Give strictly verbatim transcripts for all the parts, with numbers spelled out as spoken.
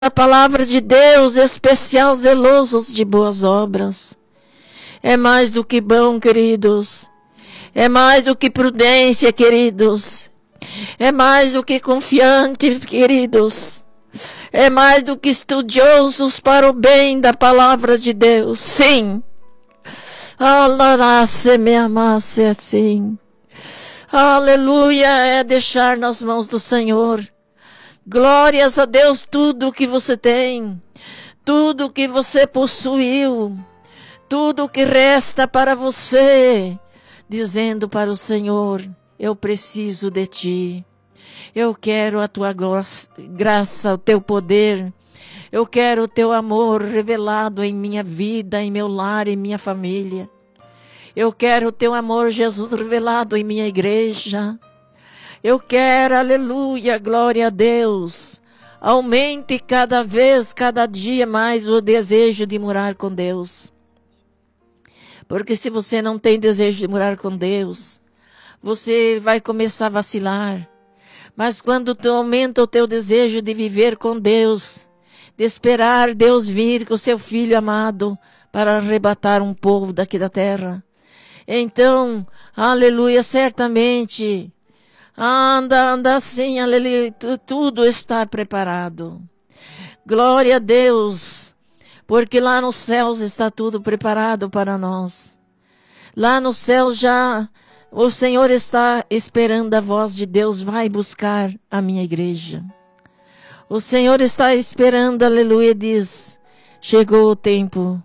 A palavra de Deus, especial, zelosos de boas obras. É mais do que bom, queridos. É mais do que prudência, queridos. É mais do que confiante, queridos. É mais do que estudiosos para o bem da palavra de Deus. Sim. Assim. Aleluia, é deixar nas mãos do Senhor. Glórias a Deus, tudo que você tem, tudo que você possuiu, tudo que resta para você, dizendo para o Senhor, eu preciso de ti, eu quero a tua graça, o teu poder, eu quero o teu amor revelado em minha vida, em meu lar, em minha família, eu quero o teu amor, Jesus, revelado em minha igreja. Eu quero, aleluia, glória a Deus. Aumente cada vez, cada dia mais o desejo de morar com Deus. Porque se você não tem desejo de morar com Deus, você vai começar a vacilar. Mas quando tu aumenta o teu desejo de viver com Deus, de esperar Deus vir com o seu Filho amado para arrebatar um povo daqui da terra, então, aleluia, certamente... Anda, anda assim, aleluia, tudo está preparado. Glória a Deus, porque lá nos céus está tudo preparado para nós. Lá no céu já o Senhor está esperando a voz de Deus, vai buscar a minha igreja. O Senhor está esperando, aleluia, diz, chegou o tempo,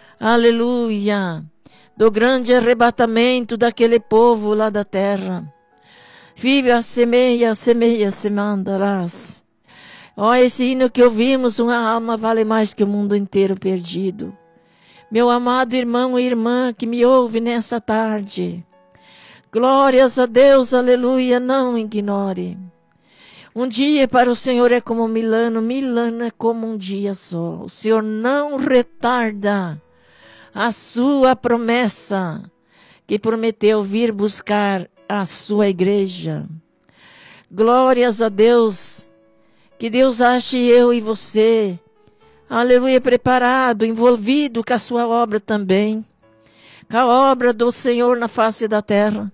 aleluia, do grande arrebatamento daquele povo lá da terra. Viva, semeia, semeia, semandarás. Ó, oh, esse hino que ouvimos, uma alma vale mais que o mundo inteiro perdido. Meu amado irmão e irmã que me ouve nessa tarde. Glórias a Deus, aleluia, não ignore. Um dia para o Senhor é como mil anos, mil anos é como um dia só. O Senhor não retarda a sua promessa, que prometeu vir buscar a sua igreja. Glórias a Deus, que Deus ache eu e você, aleluia, preparado, envolvido com a sua obra também, com a obra do Senhor na face da terra.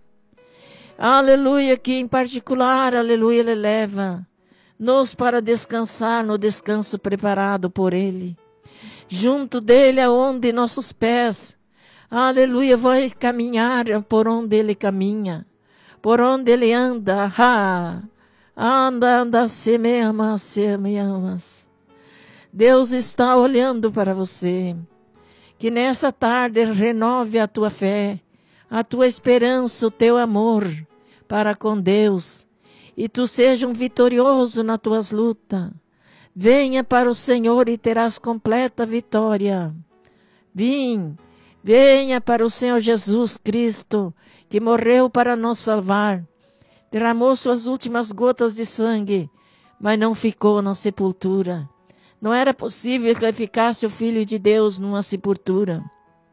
Aleluia, que em particular, aleluia, Ele leva-nos para descansar no descanso preparado por Ele. Junto dEle aonde nossos pés, aleluia, vai caminhar por onde Ele caminha. Por onde ele anda, ha, anda, anda, se me amas, se me amas. Deus está olhando para você. Que nessa tarde renove a tua fé, a tua esperança, o teu amor para com Deus. E tu seja um vitorioso nas tuas lutas. Venha para o Senhor e terás completa vitória. Vim, venha para o Senhor Jesus Cristo, que morreu para nos salvar, derramou suas últimas gotas de sangue, mas não ficou na sepultura. Não era possível que ficasse o Filho de Deus numa sepultura.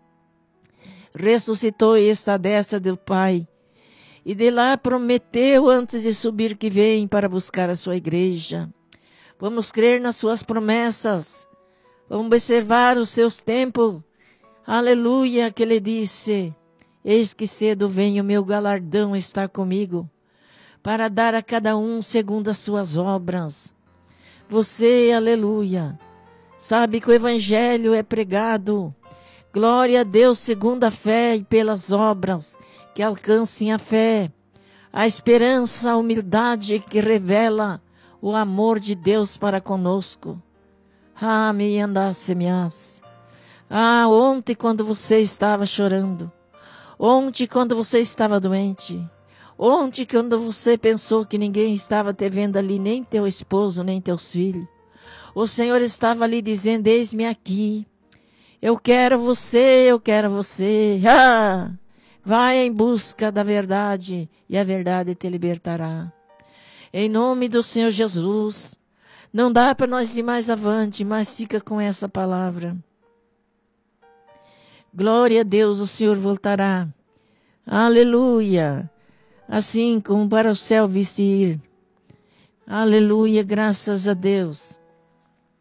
Ressuscitou e está à destra do Pai. E de lá prometeu antes de subir que vem para buscar a sua igreja. Vamos crer nas suas promessas. Vamos observar os seus tempos. Aleluia, que ele disse... Eis que cedo vem o meu galardão está comigo, para dar a cada um segundo as suas obras. Você, aleluia, sabe que o evangelho é pregado. Glória a Deus segundo a fé e pelas obras que alcancem a fé. A esperança, a humildade que revela o amor de Deus para conosco. Ah, me andasse, me as. Ah, ontem quando você estava chorando. Ontem, quando você estava doente. Ontem, quando você pensou que ninguém estava te vendo ali, nem teu esposo, nem teus filhos. O Senhor estava ali dizendo, eis-me aqui. Eu quero você, eu quero você. Ah, vai em busca da verdade, e a verdade te libertará. Em nome do Senhor Jesus. Não dá para nós ir mais avante, mas fica com essa palavra. Glória a Deus, o Senhor voltará. Aleluia. Assim como para o céu vestir. Aleluia, graças a Deus.